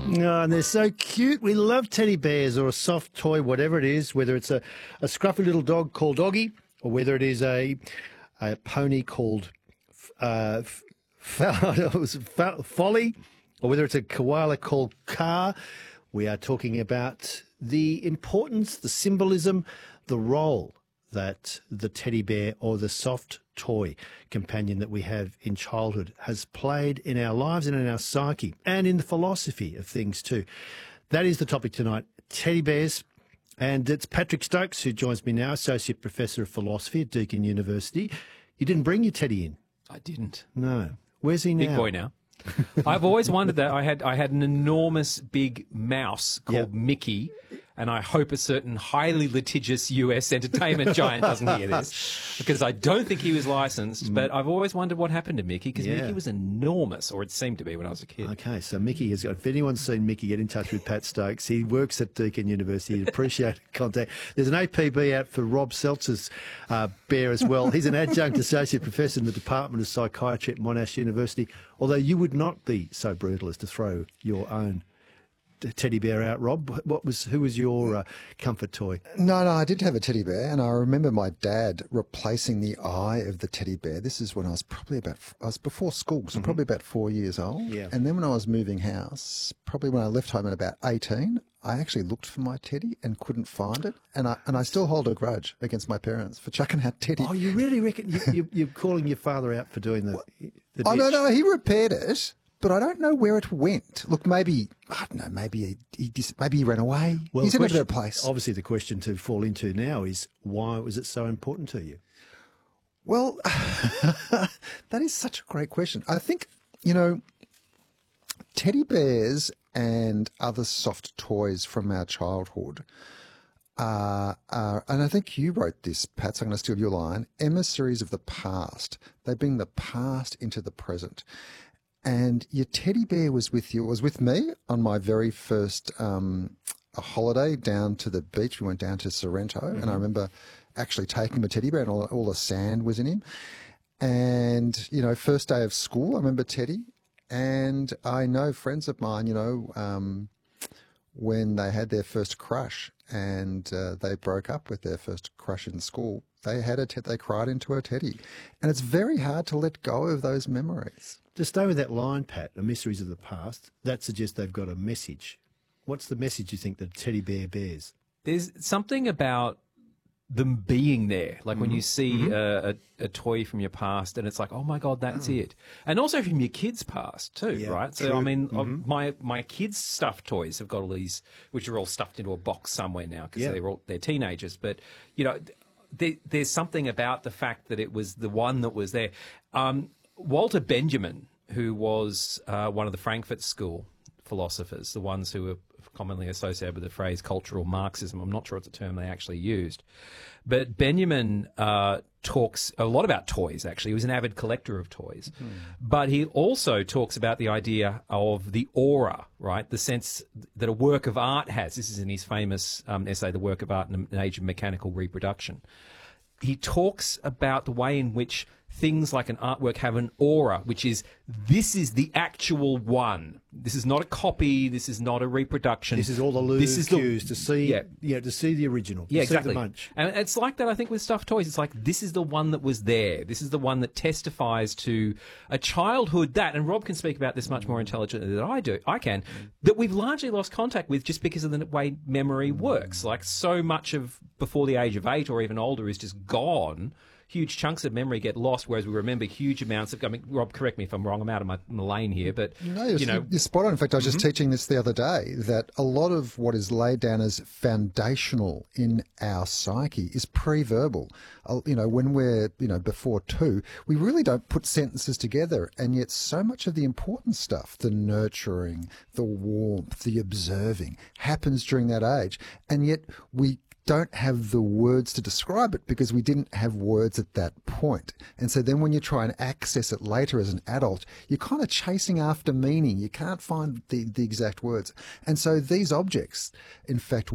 Oh, and they're so cute. We love teddy bears or a soft toy, whatever it is, whether it's a scruffy little dog called Doggy or whether it is a pony called Folly or whether it's a koala called Car. We are talking about the importance, the symbolism, the role that the teddy bear or the soft toy companion that we have in childhood has played in our lives and in our psyche and in the philosophy of things too. That is the topic tonight, teddy bears. And it's Patrick Stokes who joins me now, Associate Professor of Philosophy at Deakin University. You didn't bring your teddy in? I didn't. No. Where's he now? Big boy now. I've always wondered that. I had an enormous big mouse called Mickey, and I hope a certain highly litigious US entertainment giant doesn't hear this, because I don't think he was licensed, but I've always wondered what happened to Mickey, because Mickey was enormous, or it seemed to be when I was a kid. Okay, so Mickey has got, if anyone's seen Mickey, get in touch with Pat Stokes. He works at Deakin University. He'd appreciate contact. There's an APB out for Rob Seltzer's bear as well. He's an adjunct associate professor in the Department of Psychiatry at Monash University, although you would not be so brutal as to throw your own teddy bear out, Rob. Who was your comfort toy? No, I did have a teddy bear, and I remember my dad replacing the eye of the teddy bear. This is when I was I was before school, so probably about 4 years old. Yeah. And then when I was moving house, probably when I left home at about 18, I actually looked for my teddy and couldn't find it. And I still hold a grudge against my parents for chucking out teddy. Oh, you really reckon you're calling your father out for doing the ditch? Oh, no, he repaired it. But I don't know where it went. Look, maybe, I don't know, maybe he ran away. Well, he's in a better place. Obviously, the question to fall into now is, why was it so important to you? Well, that is such a great question. I think, teddy bears and other soft toys from our childhood and I think you wrote this, Pat, so I'm going to steal your line, emissaries of the past. They bring the past into the present. And your teddy bear was with me on my very first a holiday down to the beach. We went down to Sorrento, and I remember actually taking my teddy bear, and all the sand was in him. And, first day of school, I remember Teddy. And I know friends of mine, when they had their first crush and they broke up with their first crush in school, they cried into a teddy. And it's very hard to let go of those memories. To stay with that line, Pat, the mysteries of the past, that suggests they've got a message. What's the message you think that a teddy bear bears? There's something about them being there, like when you see a toy from your past and it's like, oh my God, that's it. And also from your kids' past too, right? So, true. I mean, my kids' stuffed toys have got all these, which are all stuffed into a box somewhere now because they're teenagers. But, there's something about the fact that it was the one that was there. Walter Benjamin, who was one of the Frankfurt School philosophers, the ones who are commonly associated with the phrase cultural Marxism. I'm not sure it's a term they actually used. But Benjamin talks a lot about toys, actually. He was an avid collector of toys. But he also talks about the idea of the aura, right? The sense that a work of art has. This is in his famous essay, The Work of Art in an Age of Mechanical Reproduction. He talks about the way in which things like an artwork have an aura, which is, this is the actual one. This is not a copy. This is not a reproduction. This is all the loose cues to see, to see the original, to see the munch. And it's like that, I think, with stuffed toys. It's like, this is the one that was there. This is the one that testifies to a childhood that, and Rob can speak about this much more intelligently than I can, that we've largely lost contact with just because of the way memory works. Like, so much of before the age of 8 or even older is just gone. Huge chunks of memory get lost, whereas we remember huge amounts of. I mean, Rob, correct me if I'm wrong. I'm out of my lane here, but you're spot on. In fact, I was just teaching this the other day that a lot of what is laid down as foundational in our psyche is pre-verbal. When we're before 2, we really don't put sentences together, and yet so much of the important stuff, the nurturing, the warmth, the observing, happens during that age, and yet we don't have the words to describe it because we didn't have words at that point. And so then when you try and access it later as an adult, you're kind of chasing after meaning. You can't find the exact words. And so these objects, in fact,